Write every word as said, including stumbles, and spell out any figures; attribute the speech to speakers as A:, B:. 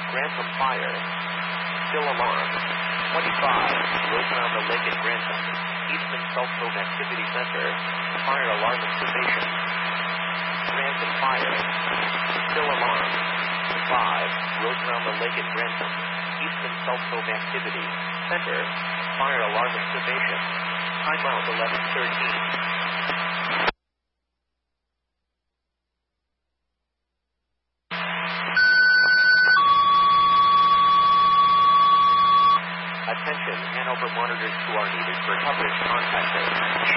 A: Grantham Fire. Still alarm. twenty-five, road around the lake at Grantham. Eastman Salt Cove Activity Center. Fire alarm and cessation. Grantham Fire. Still alarm. five, road around the lake at Grantham. Eastman Salt Cove Activity Center. Fire alarm and cessation. Timeout eleven thirteen. Attention, Hanover monitors who are needed for coverage. Contact us.